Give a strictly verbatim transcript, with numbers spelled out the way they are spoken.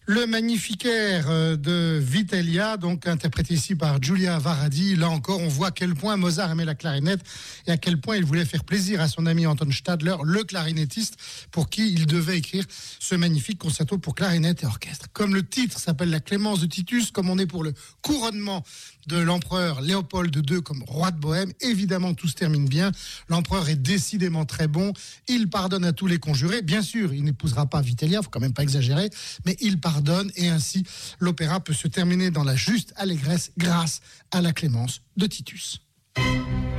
Le Magnificat de Vitellia, donc interprété ici par Giulia Varadi. Là encore, on voit à quel point Mozart aimait la clarinette et à quel point il voulait faire plaisir à son ami Anton Stadler, le clarinettiste, pour qui il devait écrire ce magnifique concerto pour clarinette et orchestre. Comme le titre s'appelle La Clémence de Titus, comme on est pour le couronnement de l'empereur Léopold deux comme roi de Bohême, évidemment tout se termine bien. L'empereur est décidément très bon. Il pardonne à tous les conjurés. Bien sûr, il n'épousera pas Vitellia, faut quand même pas exagérer, mais il pardonne et ainsi l'opéra peut se terminer dans la juste allégresse grâce à la clémence de Titus.